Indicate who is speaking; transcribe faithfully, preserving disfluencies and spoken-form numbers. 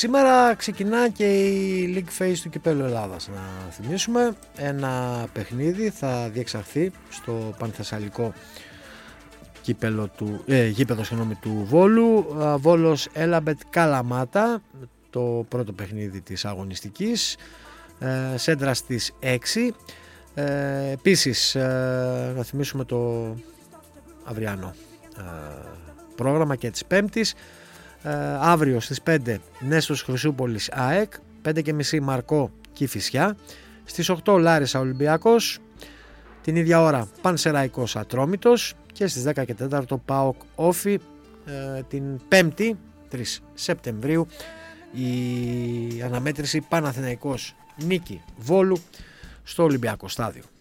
Speaker 1: Σήμερα ξεκινά και η League Phase του Κυπέλλου Ελλάδας. Να θυμίσουμε, ένα παιχνίδι θα διεξαχθεί στο Πανθεσσαλικό κύπελλο του, ε, γήπεδο συγγνώμη, του Βόλου. Βόλος Έλαμπετ Καλαμάτα, το πρώτο παιχνίδι της αγωνιστικής, ε, σέντρα στις έξι. Ε, επίσης ε, να θυμίσουμε το αυριανό ε, πρόγραμμα και της Πέμπτης. Ε, αύριο στις πέντε Νέστος Χρυσούπολης ΑΕΚ, πέντε και μισή Μαρκό Κηφισιά, στις οκτώ Λάρισα Ολυμπιακός, την ίδια ώρα Πανσεραϊκός Ατρόμητος και στις δέκα και τέσσερα ΠΑΟΚ Όφι. Ε, την Πέμπτη τρεις Σεπτεμβρίου η αναμέτρηση Παναθηναϊκός Νίκη Βόλου στο Ολυμπιακό Στάδιο.